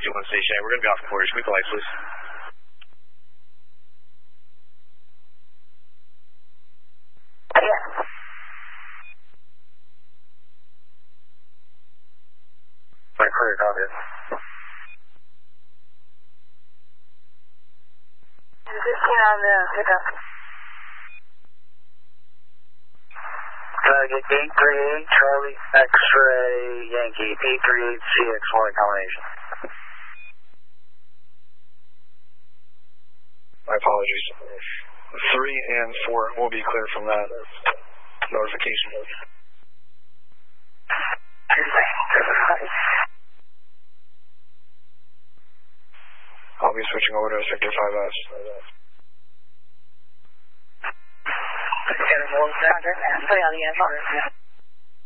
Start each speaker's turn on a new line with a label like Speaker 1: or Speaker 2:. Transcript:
Speaker 1: 921 station. We're going to be off quarters. Can we collect, please?
Speaker 2: Yeah.
Speaker 1: My clear, copy.
Speaker 2: Is 15 on the pickup?
Speaker 3: Target 838 Charlie X-ray Yankee 838 CX1 combination.
Speaker 1: My apologies. 3 and 4 will be clear from that notification. I'll be switching over to Sector 5S.
Speaker 2: Roger. Put on the